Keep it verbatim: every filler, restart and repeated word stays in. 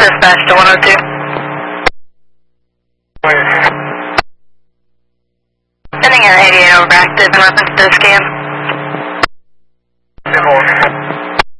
Dispatch to one oh two. Sending an eighty-eight over active in reference to the scan.